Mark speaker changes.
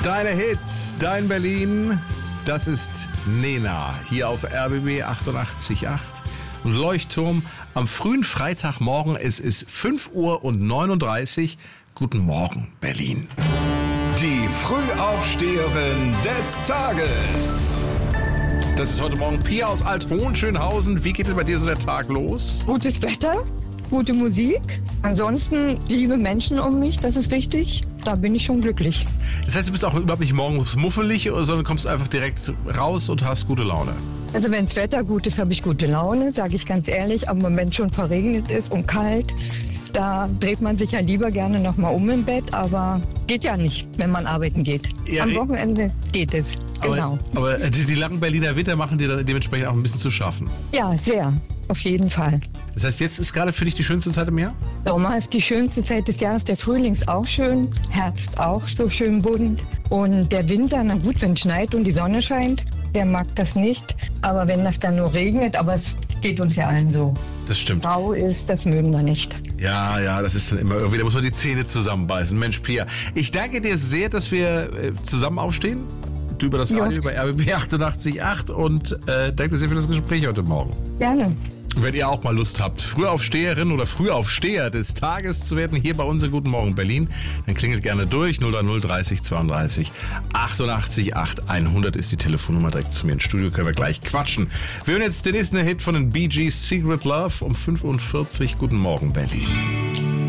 Speaker 1: Deine Hits, dein Berlin, das ist Nena, hier auf RBB 88.8. Leuchtturm am frühen Freitagmorgen, es ist 5:39 Uhr. Guten Morgen, Berlin.
Speaker 2: Die Frühaufsteherin des Tages.
Speaker 1: Das ist heute Morgen Pia aus Alt-Hohenschönhausen. Wie geht denn bei dir so der Tag los?
Speaker 3: Gutes Wetter, gute Musik. Ansonsten liebe Menschen um mich, das ist wichtig. Da bin ich schon glücklich.
Speaker 1: Das heißt, du bist auch überhaupt nicht morgens muffelig, sondern kommst einfach direkt raus und hast gute Laune.
Speaker 3: Also wenn das Wetter gut ist, habe ich gute Laune, sage ich ganz ehrlich. Aber wenn es schon verregnet ist und kalt, da dreht man sich ja lieber gerne nochmal um im Bett. Aber geht ja nicht, wenn man arbeiten geht.
Speaker 1: Ja,
Speaker 3: am Wochenende geht es, genau.
Speaker 1: Aber die langen Berliner Winter machen dir dementsprechend auch ein bisschen zu schaffen.
Speaker 3: Ja, sehr, auf jeden Fall.
Speaker 1: Das heißt, jetzt ist gerade für dich die schönste Zeit im Jahr?
Speaker 3: Sommer ist die schönste Zeit des Jahres, der Frühling ist auch schön, Herbst auch so schön bunt. Und der Winter, na gut, wenn es schneit und die Sonne scheint, wer mag das nicht. Aber wenn das dann nur regnet, aber es geht uns ja allen so.
Speaker 1: Das stimmt.
Speaker 3: Grau ist, das mögen wir nicht.
Speaker 1: Ja, das ist dann immer irgendwie, da muss man die Zähne zusammenbeißen. Mensch, Pia, ich danke dir sehr, dass wir zusammen aufstehen. Du über das Radio, über RBB 88.8 und danke dir sehr für das Gespräch heute Morgen.
Speaker 3: Gerne.
Speaker 1: Wenn ihr auch mal Lust habt, Frühaufsteherin oder Frühaufsteher des Tages zu werden, hier bei uns in Guten Morgen Berlin, dann klingelt gerne durch. 030 30 32 88 8 100 ist die Telefonnummer direkt zu mir ins Studio. Können wir gleich quatschen. Wir hören jetzt den nächsten Hit von den Bee Gees, Secret Love um 5:40 Uhr. Guten Morgen Berlin.